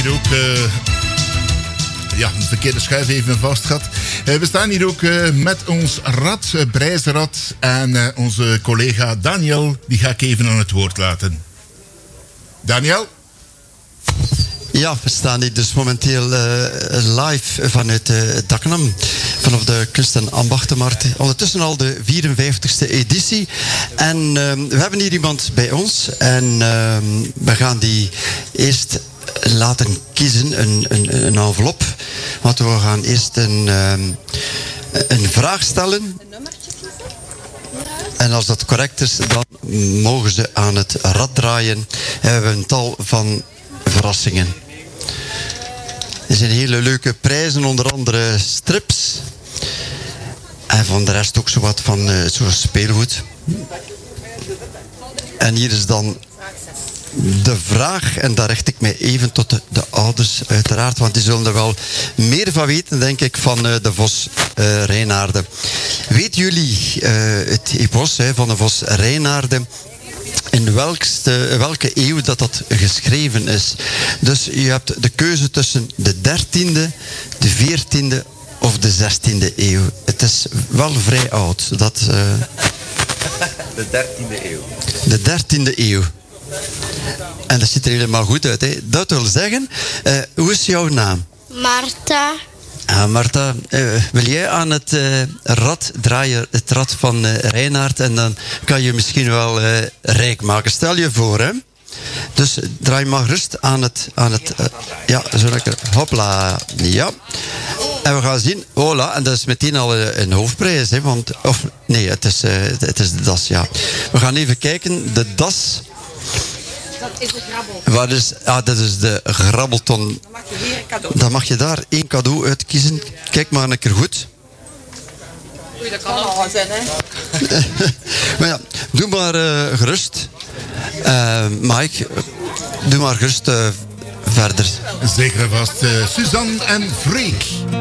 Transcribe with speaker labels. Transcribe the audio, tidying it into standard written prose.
Speaker 1: hier ook... een verkeerde schuif even vast gehad. We staan hier ook met ons rad, prijzenrad. En onze collega Daniel, die ga ik even aan het woord laten. Daniel?
Speaker 2: Ja, we staan hier dus momenteel live vanuit Dakkenam. Vanaf de Kunst- en Ambachtenmarkt. Ondertussen al de 54ste editie. En we hebben hier iemand bij ons. En we gaan die eerst laten kiezen, een envelop. Want we gaan eerst een vraag stellen.
Speaker 3: Een nummertje kiezen?
Speaker 2: En als dat correct is, dan mogen ze aan het rad draaien. En we hebben een tal van verrassingen. Er zijn hele leuke prijzen, onder andere strips. En van de rest ook zowat van zo'n speelgoed. En hier is dan de vraag, en daar richt ik mij even tot de ouders uiteraard, want die zullen er wel meer van weten, denk ik, van de Vos Rijnaarden. Weten jullie het epos van de Vos Rijnaarden, in welke eeuw dat geschreven is? Dus je hebt de keuze tussen de 13e, de 14e of de 16e eeuw. Het is wel vrij oud. De
Speaker 4: 13e eeuw.
Speaker 2: De 13e eeuw. En dat ziet er helemaal goed uit. Hè? Dat wil zeggen, hoe is jouw naam?
Speaker 3: Marta.
Speaker 2: Marta, wil jij aan het rad draaien, het rad van Reinaard, en dan kan je misschien wel rijk maken. Stel je voor, hè. Dus draai maar gerust aan het ja, zo lekker. Hopla. Ja. En we gaan zien, hola, en dat is meteen al een hoofdprijs, hè, want, of nee, het is de das, ja. We gaan even kijken, de das.
Speaker 3: Dat is de grabbel.
Speaker 2: Wat is, dat is de grabbelton.
Speaker 3: Dan mag je weer een cadeau.
Speaker 2: Dan mag je daar 1 cadeau uitkiezen. Kijk maar een keer goed.
Speaker 3: Oei, dat kan al zijn, hè?
Speaker 2: Maar ja, doe maar gerust. Mike, doe maar gerust verder.
Speaker 1: Zeker en vast. Suzanne en Freek.